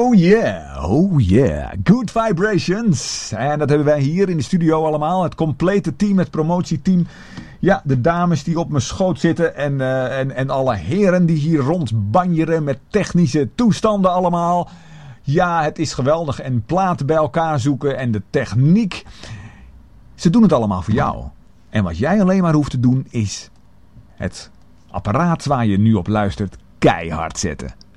Oh yeah, good vibrations. En dat hebben wij hier in de studio allemaal. Het complete team, het promotieteam. Ja, de dames die op mijn schoot zitten en alle heren die hier rondbanjeren met technische toestanden allemaal. Ja, het is geweldig. En platen bij elkaar zoeken en de techniek. Ze doen het allemaal voor jou. En wat jij alleen maar hoeft te doen is het apparaat waar je nu op luistert keihard zetten.